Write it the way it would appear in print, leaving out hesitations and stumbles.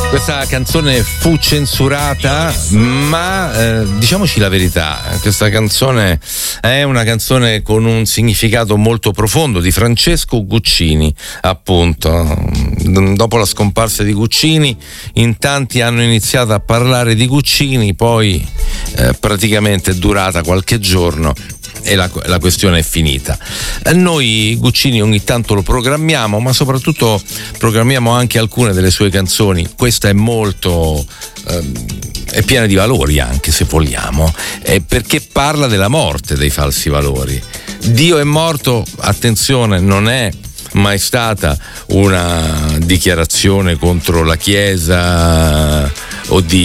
Questa canzone fu censurata, ma diciamoci la verità, questa canzone è una canzone con un significato molto profondo di Francesco Guccini, appunto. Dopo la scomparsa di Guccini, in tanti hanno iniziato a parlare di Guccini, poi praticamente è durata qualche giorno e la questione è finita. Noi Guccini ogni tanto lo programmiamo, ma soprattutto programmiamo anche alcune delle sue canzoni. Questa è molto è piena di valori, anche se vogliamo, perché parla della morte dei falsi valori. Dio è morto, attenzione, non è mai stata una dichiarazione contro la Chiesa o di